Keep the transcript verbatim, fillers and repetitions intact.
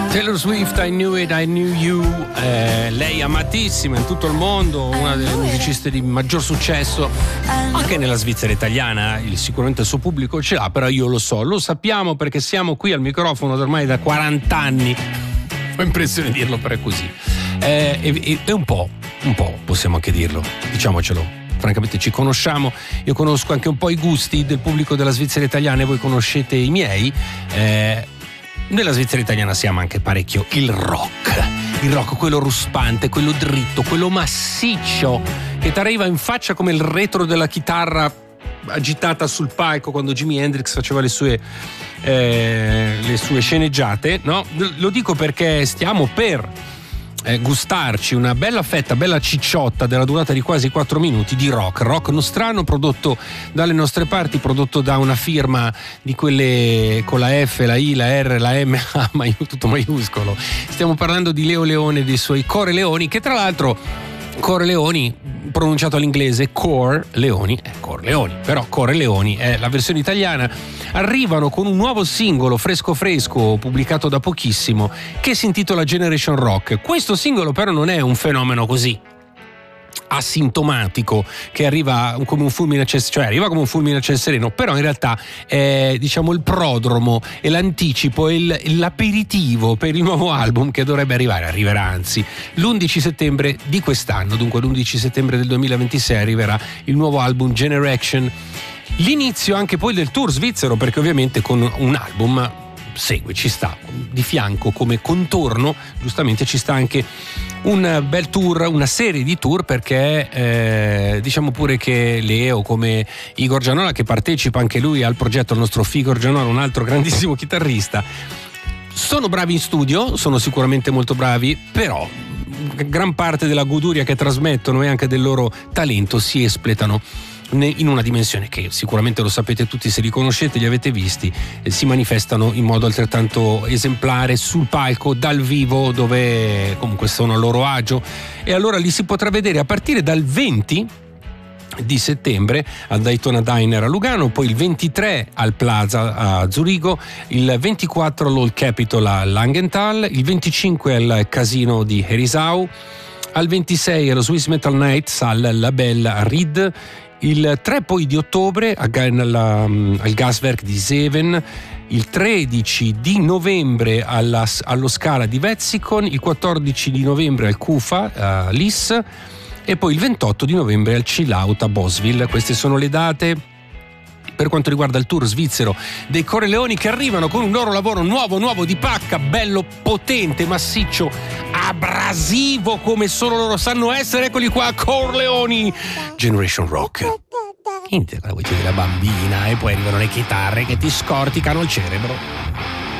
Taylor Swift, I Knew It, I Knew You, eh, lei amatissima in tutto il mondo, una delle musiciste di maggior successo anche nella Svizzera italiana. Il, sicuramente il suo pubblico ce l'ha, però io lo so, lo sappiamo perché siamo qui al microfono ormai da quaranta anni. Ho impressione di dirlo, però è così. Eh, e, e un po', un po' possiamo anche dirlo, diciamocelo. Francamente ci conosciamo, io conosco anche un po' i gusti del pubblico della Svizzera italiana e voi conoscete i miei. Eh, nella Svizzera italiana siamo anche parecchio il rock, il rock quello ruspante, quello dritto, quello massiccio che ti arriva in faccia come il retro della chitarra agitata sul palco quando Jimi Hendrix faceva le sue eh, le sue sceneggiate, no? Lo dico perché stiamo per Eh, gustarci una bella fetta, bella cicciotta della durata di quasi quattro minuti di rock, rock nostrano prodotto dalle nostre parti, prodotto da una firma di quelle con la F, la I, la R, la M, A, ma tutto maiuscolo. Stiamo parlando di Leo Leone e dei suoi Core Leoni, che tra l'altro Core Leoni, pronunciato all'inglese Core Leoni, eh, Core Leoni, però Core Leoni è la versione italiana. Arrivano con un nuovo singolo fresco fresco pubblicato da pochissimo che si intitola Generation Rock. Questo singolo però non è un fenomeno così asintomatico che arriva come un fulmine a ciel, cioè arriva come un fulmine a ciel sereno, però in realtà è, diciamo, il prodromo e l'anticipo, il, l'aperitivo per il nuovo album che dovrebbe arrivare, arriverà anzi l'undici settembre di quest'anno. Dunque l'undici settembre del duemilaventisei arriverà il nuovo album Generation. L'inizio anche poi del tour svizzero, perché ovviamente con un album segue, ci sta di fianco come contorno, giustamente ci sta anche un bel tour, una serie di tour, perché eh, diciamo pure che Leo, come Igor Gianola, che partecipa anche lui al progetto, il nostro Igor Gianola, un altro grandissimo chitarrista, sono bravi in studio, sono sicuramente molto bravi, però gran parte della goduria che trasmettono e anche del loro talento si espletano in una dimensione che sicuramente lo sapete tutti se li conoscete, li avete visti, eh, si manifestano in modo altrettanto esemplare sul palco dal vivo, dove comunque sono a loro agio, e allora li si potrà vedere a partire dal venti di settembre al Daytona Diner a Lugano, poi il ventitré al Plaza a Zurigo, il ventiquattro all'Old Capitol a Langenthal, il venticinque al Casino di Herisau, al ventisei allo Swiss Metal Nights al Label a Ried, il tre poi di ottobre alla, al Gaswerk di Zeven, il tredici di novembre alla, allo Scala di Wetzikon, il quattordici di novembre al Kufa a Lis e poi il ventotto di novembre al Chill Out a Boswil. Queste sono le date per quanto riguarda il tour svizzero dei Core Leoni, che arrivano con un loro lavoro nuovo, nuovo di pacca, bello, potente, massiccio, abrasivo come solo loro sanno essere. Eccoli qua, Core Leoni, Generation Rock. Niente, la voce della bambina, e poi arrivano le chitarre che ti scorticano il cerebro.